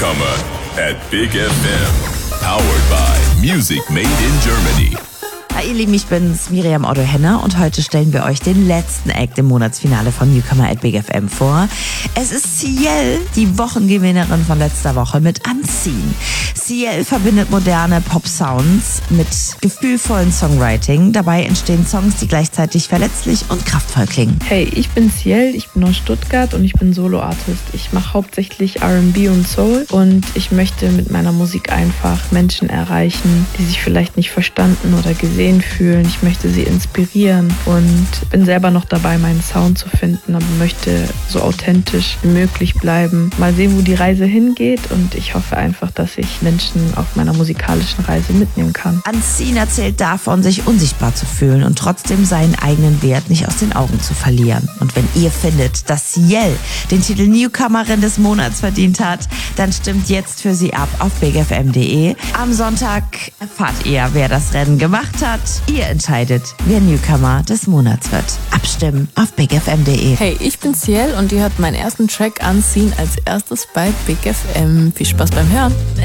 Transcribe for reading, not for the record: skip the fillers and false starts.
Newcomer at Big FM. Powered by Music Made in Germany. Hi ihr Lieben, ich bin's, Miriam Otto-Henner, und heute stellen wir euch den letzten Act im Monatsfinale von Newcomer at Big FM vor. Es ist Ciel, die Wochengewinnerin von letzter Woche mit Anziehen. Ciel verbindet moderne Pop-Sounds mit gefühlvollen Songwriting. Dabei entstehen Songs, die gleichzeitig verletzlich und kraftvoll klingen. Hey, ich bin Ciel, ich bin aus Stuttgart und ich bin Solo-Artist. Ich mache hauptsächlich R&B und Soul und ich möchte mit meiner Musik einfach Menschen erreichen, die sich vielleicht nicht verstanden oder gesehen fühlen. Ich möchte sie inspirieren und bin selber noch dabei, meinen Sound zu finden, aber möchte so authentisch wie möglich bleiben. Mal sehen, wo die Reise hingeht, und ich hoffe einfach, dass ich Menschen auf meiner musikalischen Reise mitnehmen kann. Anziehen erzählt davon, sich unsichtbar zu fühlen und trotzdem seinen eigenen Wert nicht aus den Augen zu verlieren. Und wenn ihr findet, dass Ciel den Titel Newcomerin des Monats verdient hat, dann stimmt jetzt für sie ab auf bigfm.de. Am Sonntag erfahrt ihr, wer das Rennen gemacht hat. Ihr entscheidet, wer Newcomer des Monats wird. Abstimmen auf bigfm.de. Hey, ich bin Ciel und ihr hört meinen ersten Track Anziehen als erstes bei Big FM. Viel Spaß beim Hören.